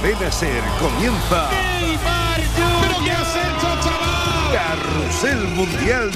Cadena SER comienza. ¿Pero qué has hecho, chaval? Carrusel Mundial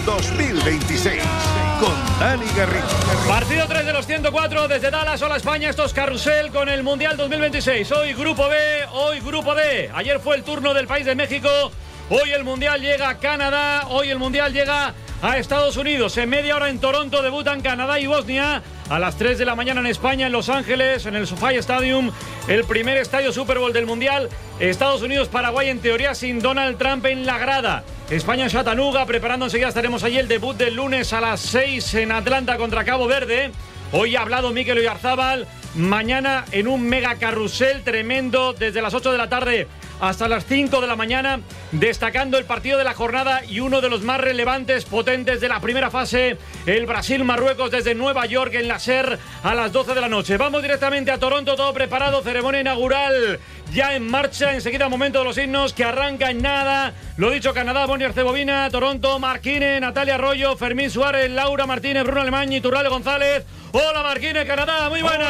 2026 con Dani Garrido. Partido 3 de los 104 desde Dallas. Hola España, esto es Carrusel con el Mundial 2026. Hoy Grupo B, hoy Grupo D. Ayer fue el turno del país de México. Hoy el Mundial llega a Canadá. Hoy el Mundial llega a Estados Unidos. En media hora en Toronto debutan Canadá y Bosnia. A las 3 de la mañana en España, en Los Ángeles, en el SoFi Stadium, el primer estadio Super Bowl del Mundial. Estados Unidos-Paraguay, en teoría sin Donald Trump en la grada. España en Chattanooga, preparando enseguida estaremos allí el debut del lunes a las 6 en Atlanta contra Cabo Verde. Hoy ha hablado Mikel Oyarzábal. Mañana en un mega carrusel tremendo desde las 8 de la tarde hasta las 5 de la mañana, destacando el partido de la jornada y uno de los más relevantes, potentes de la primera fase, el Brasil-Marruecos desde Nueva York en la SER a las 12 de la noche. Vamos directamente a Toronto, todo preparado, ceremonia inaugural ya en marcha, enseguida momento de los himnos que arranca en nada. Lo dicho, Canadá, Bosnia-Herzegovina, Toronto, Marquine, Natalia Arroyo, Fermín Suárez, Laura Martínez, Bruno Alemán y Turralde González. Hola Marquine, Canadá, muy buenas.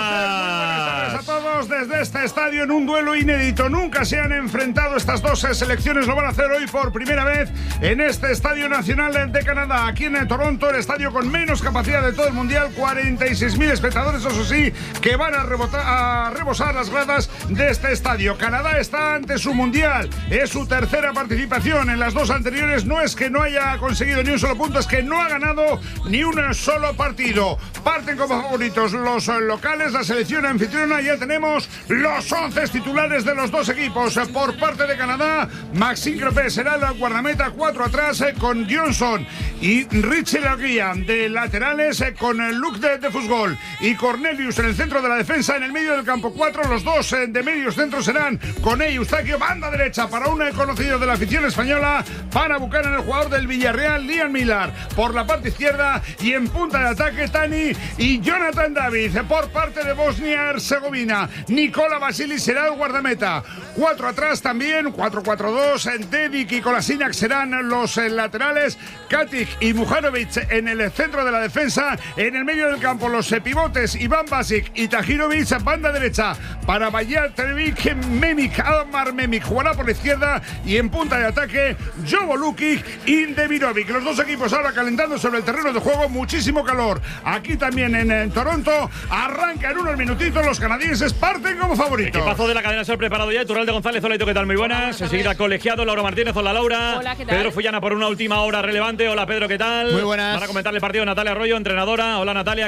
Buenas tardes a todos desde este estadio en un duelo inédito. Nunca se han enfrentado estas dos selecciones, lo van a hacer hoy por primera vez en este Estadio Nacional de Canadá. Aquí en Toronto, el estadio con menos capacidad de todo el Mundial, 46.000 espectadores, eso sí, que van a rebosar las gradas de este estadio. Canadá está ante su Mundial, es su tercera participación. En las dos anteriores no es que no haya conseguido ni un solo punto, es que no ha ganado ni un solo partido. Parten como favoritos los locales, la selección anfitriona. Ya tenemos los 11 titulares de los dos equipos. Por parte de Canadá, Maxime Crepé será el guardameta, 4 atrás con Johnson y Richie Laguía de laterales, con Luc de Fusgol y Cornelius en el centro de la defensa. En el medio del campo 4, los dos de medios centro serán Koné y Eustaquio. Banda derecha para un conocido de la afición española, para Buchanan, el jugador del Villarreal, Liam Millar por la parte izquierda, y en punta de ataque Tani y Jonathan David. Por parte de Bosnia-Herzegovina, Nikola Vasili será el guardameta. 4 atrás también, 4-4-2. Dedic y Kolasinac serán los laterales. Katic y Mujanovic en el centro de la defensa. En el medio del campo, los pivotes Iván Basic y Tahirovic. Banda derecha para Bajarevic, Memik, Admar Memik jugará por la izquierda. Y en punta de ataque, Jovo Lukic y Demirovic. Los dos equipos ahora calentando sobre el terreno de juego. Muchísimo calor. Aquí también en Toronto. Arranca en unos minutitos. Los canadienses parten como favoritos. Equipazo de la cadena SER preparado ya. Turralde González, hola, ¿qué tal? Muy buenas. Enseguida colegiado, Laura Martínez, hola Laura. Hola, ¿qué tal? Pedro Fullana por una última hora relevante. Hola Pedro, ¿qué tal? Muy buenas. Para comentarle el partido, Natalia Arroyo, entrenadora. Hola Natalia.